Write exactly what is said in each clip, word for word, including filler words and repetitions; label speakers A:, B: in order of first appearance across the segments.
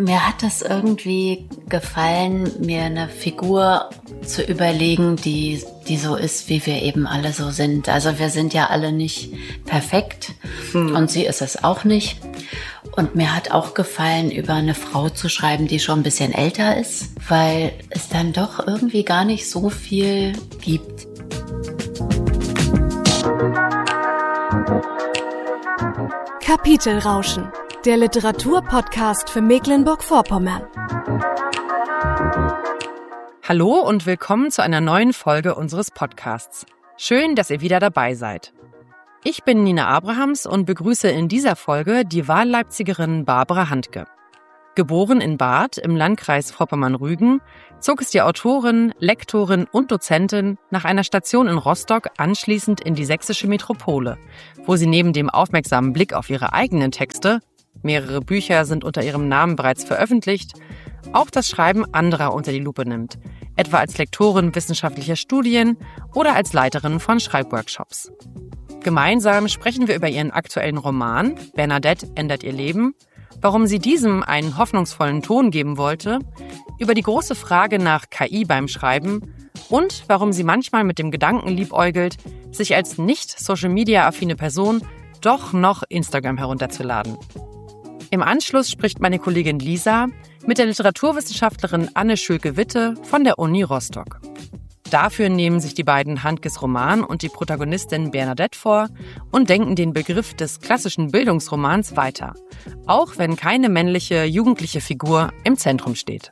A: Mir hat es irgendwie gefallen, mir eine Figur zu überlegen, die, die so ist, wie wir eben alle so sind. Also wir sind ja alle nicht perfekt hm. und sie ist es auch nicht. Und mir hat auch gefallen, über eine Frau zu schreiben, die schon ein bisschen älter ist, weil es dann doch irgendwie gar nicht so viel gibt.
B: Kapitelrauschen, der Literaturpodcast für Mecklenburg-Vorpommern.
C: Hallo und willkommen zu einer neuen Folge unseres Podcasts. Schön, dass ihr wieder dabei seid. Ich bin Nina Abrahams und begrüße in dieser Folge die Wahlleipzigerin Barbara Handke. Geboren in Barth im Landkreis Vorpommern-Rügen, zog es die Autorin, Lektorin und Dozentin nach einer Station in Rostock anschließend in die sächsische Metropole, wo sie neben dem aufmerksamen Blick auf ihre eigenen Texte, mehrere Bücher sind unter ihrem Namen bereits veröffentlicht, auch das Schreiben anderer unter die Lupe nimmt, etwa als Lektorin wissenschaftlicher Studien oder als Leiterin von Schreibworkshops. Gemeinsam sprechen wir über ihren aktuellen Roman Bernadette ändert ihr Leben, warum sie diesem einen hoffnungsvollen Ton geben wollte, über die große Frage nach K I beim Schreiben und warum sie manchmal mit dem Gedanken liebäugelt, sich als nicht Social-Media-affine Person doch noch Instagram herunterzuladen. Im Anschluss spricht meine Kollegin Lisa mit der Literaturwissenschaftlerin Anne Schülke-Witte von der Uni Rostock. Dafür nehmen sich die beiden Handkes Roman und die Protagonistin Bernadette vor und denken den Begriff des klassischen Bildungsromans weiter, auch wenn keine männliche, jugendliche Figur im Zentrum steht.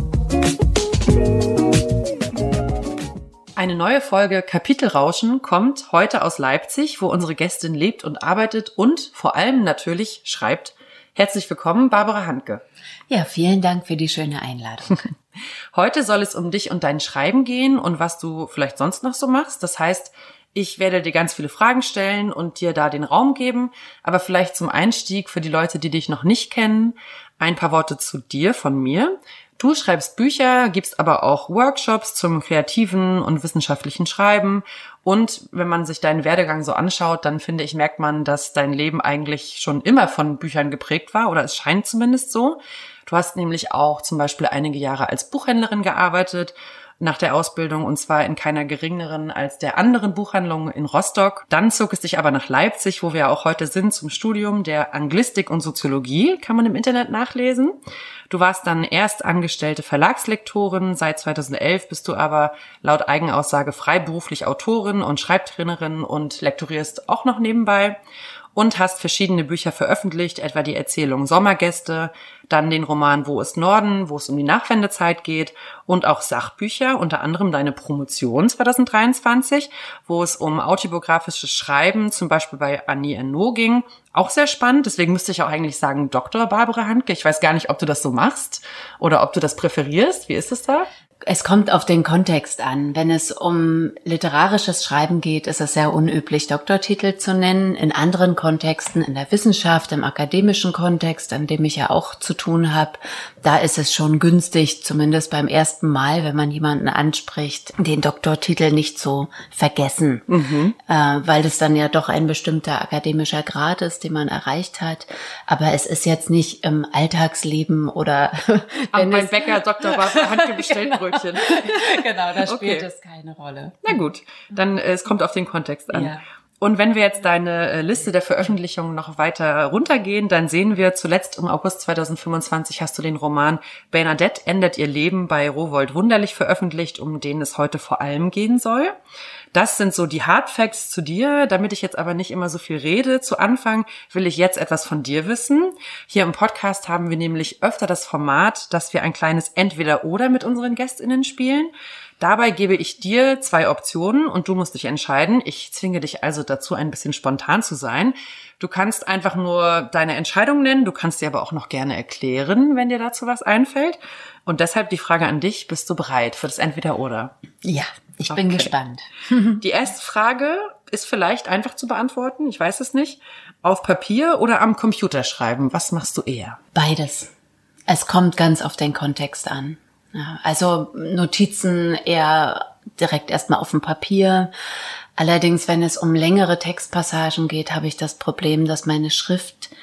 C: Eine neue Folge Kapitelrauschen kommt heute aus Leipzig, wo unsere Gästin lebt und arbeitet und vor allem natürlich schreibt. Herzlich willkommen, Barbara Handke.
A: Ja, vielen Dank für die schöne Einladung.
C: Heute soll es um dich und dein Schreiben gehen und was du vielleicht sonst noch so machst. Das heißt, ich werde dir ganz viele Fragen stellen und dir da den Raum geben. Aber vielleicht zum Einstieg für die Leute, die dich noch nicht kennen, ein paar Worte zu dir von mir. Du schreibst Bücher, gibst aber auch Workshops zum kreativen und wissenschaftlichen Schreiben. Und wenn man sich deinen Werdegang so anschaut, dann finde ich, merkt man, dass dein Leben eigentlich schon immer von Büchern geprägt war, oder es scheint zumindest so. Du hast nämlich auch zum Beispiel einige Jahre als Buchhändlerin gearbeitet, nach der Ausbildung, und zwar in keiner geringeren als der anderen Buchhandlung in Rostock. Dann zog es dich aber nach Leipzig, wo wir ja auch heute sind, zum Studium der Anglistik und Soziologie, kann man im Internet nachlesen. Du warst dann erst angestellte Verlagslektorin, seit zweitausendelf bist du aber laut Eigenaussage freiberuflich Autorin und Schreibtrainerin und lektorierst auch noch nebenbei. Und hast verschiedene Bücher veröffentlicht, etwa die Erzählung Sommergäste, dann den Roman Wo ist Norden, wo es um die Nachwendezeit geht und auch Sachbücher, unter anderem deine Promotion zwanzig dreiundzwanzig, wo es um autobiografisches Schreiben, zum Beispiel bei Annie Ernaux ging. Auch sehr spannend, deswegen müsste ich auch eigentlich sagen Doktor Barbara Handke. Ich weiß gar nicht, ob du das so machst oder ob du das präferierst. Wie ist es da?
A: Es kommt auf den Kontext an. Wenn es um literarisches Schreiben geht, ist es sehr unüblich, Doktortitel zu nennen. In anderen Kontexten, in der Wissenschaft, im akademischen Kontext, an dem ich ja auch zu tun habe, da ist es schon günstig, zumindest beim ersten Mal, wenn man jemanden anspricht, den Doktortitel nicht zu vergessen, mhm. äh, weil das dann ja doch ein bestimmter akademischer Grad ist, den man erreicht hat. Aber es ist jetzt nicht im Alltagsleben oder
C: wenn mein Bäcker Doktor Barbara Handke bestellt genau. Brötchen.
A: Genau, da spielt
C: okay.
A: es keine Rolle.
C: Na gut, dann äh, es kommt auf den Kontext an.
A: Ja.
C: Und wenn wir jetzt deine äh, Liste der Veröffentlichungen noch weiter runtergehen, dann sehen wir, zuletzt im August zwanzig fünfundzwanzig hast du den Roman Bernadette ändert ihr Leben bei Rowohlt Wunderlich veröffentlicht, um den es heute vor allem gehen soll. Das sind so die Hard Facts zu dir. Damit ich jetzt aber nicht immer so viel rede, zu Anfang will ich jetzt etwas von dir wissen. Hier im Podcast haben wir nämlich öfter das Format, dass wir ein kleines Entweder-Oder mit unseren GästInnen spielen. Dabei gebe ich dir zwei Optionen und du musst dich entscheiden. Ich zwinge dich also dazu, ein bisschen spontan zu sein. Du kannst einfach nur deine Entscheidung nennen, du kannst dir aber auch noch gerne erklären, wenn dir dazu was einfällt. Und deshalb die Frage an dich, bist du bereit für das Entweder-Oder?
A: Ja, ich
C: okay.
A: bin gespannt.
C: Die erste Frage ist vielleicht einfach zu beantworten, ich weiß es nicht. Auf Papier oder am Computer schreiben, was machst du eher?
A: Beides. Es kommt ganz auf den Kontext an. Ja, also Notizen eher direkt erstmal auf dem Papier. Allerdings, wenn es um längere Textpassagen geht, habe ich das Problem, dass meine Schrift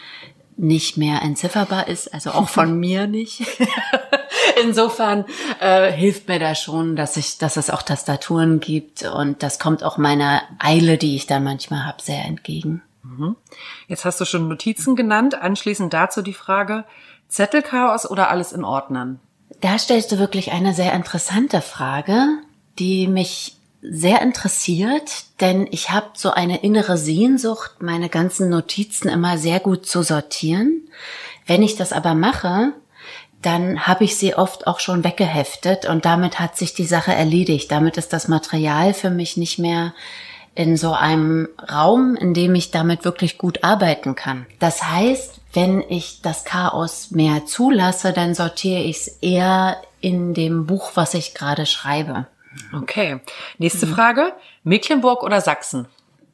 A: nicht mehr entzifferbar ist, also auch von mir nicht. Insofern äh, hilft mir da schon, dass ich, dass es auch Tastaturen gibt und das kommt auch meiner Eile, die ich da manchmal habe, sehr entgegen.
C: Jetzt hast du schon Notizen genannt. Anschließend dazu die Frage, Zettelchaos oder alles in Ordnern?
A: Da stellst du wirklich eine sehr interessante Frage, die mich sehr interessiert, denn ich habe so eine innere Sehnsucht, meine ganzen Notizen immer sehr gut zu sortieren. Wenn ich das aber mache, dann habe ich sie oft auch schon weggeheftet und damit hat sich die Sache erledigt. Damit ist das Material für mich nicht mehr in so einem Raum, in dem ich damit wirklich gut arbeiten kann. Das heißt, wenn ich das Chaos mehr zulasse, dann sortiere ich es eher in dem Buch, was ich gerade schreibe.
C: Okay. Nächste mhm. Frage. Mecklenburg oder Sachsen?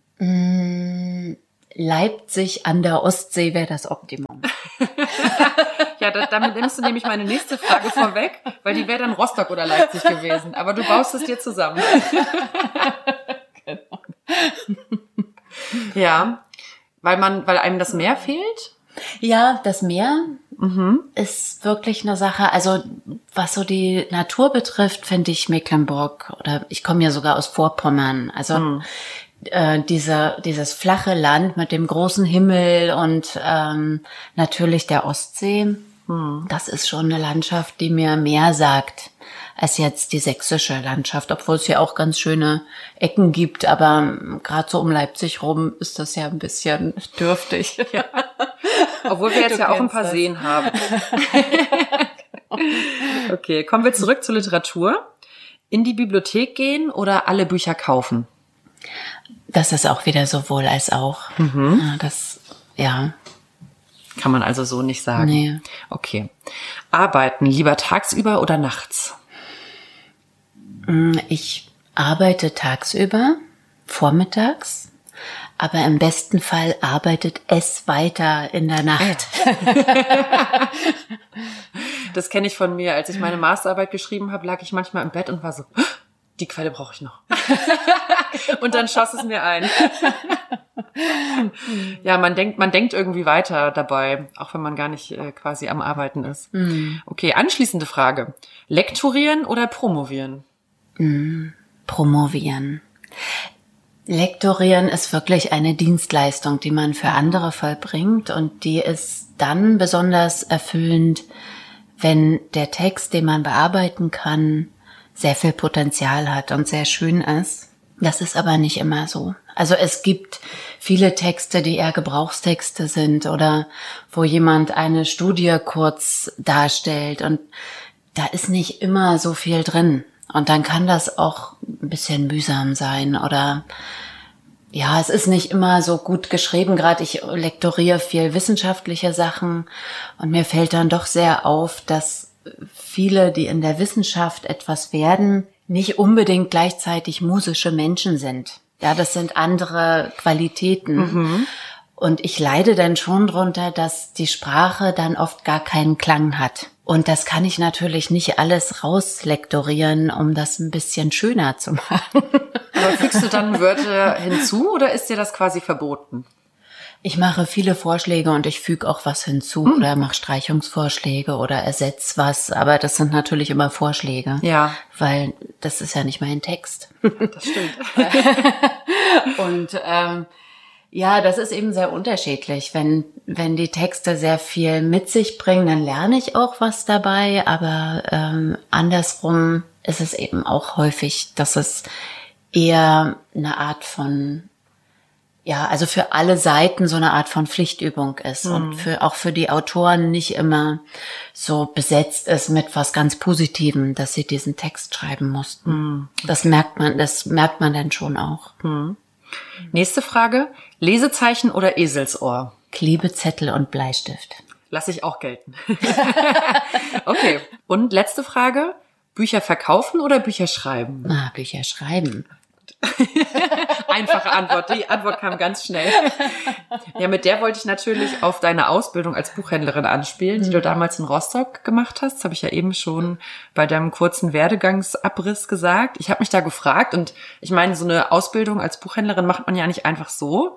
A: Leipzig an der Ostsee wäre das Optimum.
C: Ja, da, damit nimmst du nämlich meine nächste Frage vorweg, weil die wäre dann Rostock oder Leipzig gewesen. Aber du baust es dir zusammen. Genau. Ja, weil man, weil einem das Meer fehlt?
A: Ja, das Meer
C: mhm.
A: ist wirklich eine Sache. Also was so die Natur betrifft, finde ich Mecklenburg oder ich komme ja sogar aus Vorpommern. Also mhm. äh, diese, dieses flache Land mit dem großen Himmel und ähm, natürlich der Ostsee. Mhm. Das ist schon eine Landschaft, die mir mehr sagt als jetzt die sächsische Landschaft, obwohl es ja auch ganz schöne Ecken gibt, aber gerade so um Leipzig rum ist das ja ein bisschen dürftig. Ja.
C: Obwohl wir jetzt du ja auch ein paar das. Seen haben. Okay, kommen wir zurück zur Literatur. In die Bibliothek gehen oder alle Bücher kaufen?
A: Das ist auch wieder sowohl als auch.
C: Mhm.
A: Ja, das, ja.
C: Kann man also so nicht sagen.
A: Nee.
C: Okay. Arbeiten lieber tagsüber oder nachts?
A: Ich arbeite tagsüber, vormittags, aber im besten Fall arbeitet es weiter in der Nacht.
C: Das kenne ich von mir. Als ich meine Masterarbeit geschrieben habe, lag ich manchmal im Bett und war so, die Quelle brauche ich noch. Und dann schoss es mir ein. Ja, man denkt, man denkt irgendwie weiter dabei, auch wenn man gar nicht äh, quasi am Arbeiten ist.
A: Mhm.
C: Okay, anschließende Frage. Lektorieren oder promovieren?
A: Mhm. Promovieren. Lektorieren ist wirklich eine Dienstleistung, die man für andere vollbringt und die ist dann besonders erfüllend, wenn der Text, den man bearbeiten kann, sehr viel Potenzial hat und sehr schön ist. Das ist aber nicht immer so. Also es gibt viele Texte, die eher Gebrauchstexte sind oder wo jemand eine Studie kurz darstellt und da ist nicht immer so viel drin. Und dann kann das auch ein bisschen mühsam sein oder ja, es ist nicht immer so gut geschrieben. Gerade ich lektoriere viel wissenschaftliche Sachen und mir fällt dann doch sehr auf, dass viele, die in der Wissenschaft etwas werden, nicht unbedingt gleichzeitig musische Menschen sind. Ja, das sind andere Qualitäten.
C: Mhm.
A: Und ich leide dann schon drunter, dass die Sprache dann oft gar keinen Klang hat. Und das kann ich natürlich nicht alles rauslektorieren, um das ein bisschen schöner zu machen.
C: Aber fügst du dann Wörter hinzu oder ist dir das quasi verboten?
A: Ich mache viele Vorschläge und ich füge auch was hinzu hm. oder mache Streichungsvorschläge oder ersetze was. Aber das sind natürlich immer Vorschläge.
C: Ja.
A: Weil das ist ja nicht mein Text.
C: Das stimmt.
A: Und ähm, ja, das ist eben sehr unterschiedlich. Wenn wenn die Texte sehr viel mit sich bringen, dann lerne ich auch was dabei. Aber ähm, andersrum ist es eben auch häufig, dass es eher eine Art von ja, also für alle Seiten so eine Art von Pflichtübung ist mhm. und für auch für die Autoren nicht immer so besetzt ist mit was ganz Positivem, dass sie diesen Text schreiben mussten.
C: Mhm.
A: Das merkt man, das merkt man dann schon auch.
C: Mhm. Nächste Frage: Lesezeichen oder Eselsohr?
A: Klebezettel und Bleistift.
C: Lass ich auch gelten. Okay. Und letzte Frage: Bücher verkaufen oder Bücher schreiben?
A: Ah, Bücher schreiben.
C: Einfache Antwort. Die Antwort kam ganz schnell. Ja, mit der wollte ich natürlich auf deine Ausbildung als Buchhändlerin anspielen, die du damals in Rostock gemacht hast. Das habe ich ja eben schon bei deinem kurzen Werdegangsabriss gesagt. Ich habe mich da gefragt und ich meine, so eine Ausbildung als Buchhändlerin macht man ja nicht einfach so.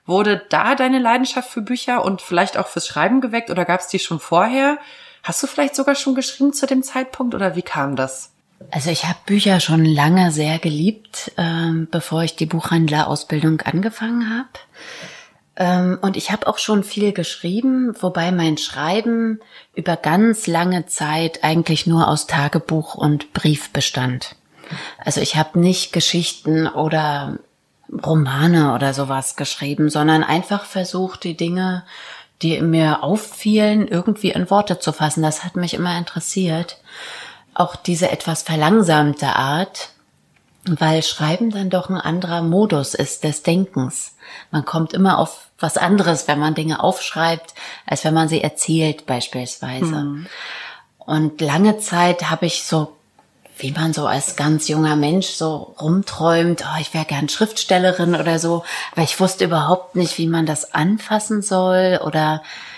C: Wurde da deine Leidenschaft für Bücher und vielleicht auch fürs Schreiben geweckt oder gab es die schon vorher? Hast du vielleicht sogar schon geschrieben zu dem Zeitpunkt oder wie kam das?
A: Also ich habe Bücher schon lange sehr geliebt, ähm, bevor ich die Buchhändlerausbildung angefangen habe. Ähm, und ich habe auch schon viel geschrieben, wobei mein Schreiben über ganz lange Zeit eigentlich nur aus Tagebuch und Brief bestand. Also ich habe nicht Geschichten oder Romane oder sowas geschrieben, sondern einfach versucht, die Dinge, die mir auffielen, irgendwie in Worte zu fassen. Das hat mich immer interessiert. Auch diese etwas verlangsamte Art, weil Schreiben dann doch ein anderer Modus ist des Denkens. Man kommt immer auf was anderes, wenn man Dinge aufschreibt, als wenn man sie erzählt beispielsweise. Hm. Und lange Zeit habe ich so, wie man so als ganz junger Mensch so rumträumt, oh, ich wäre gern Schriftstellerin oder so, aber ich wusste überhaupt nicht, wie man das anfassen soll oder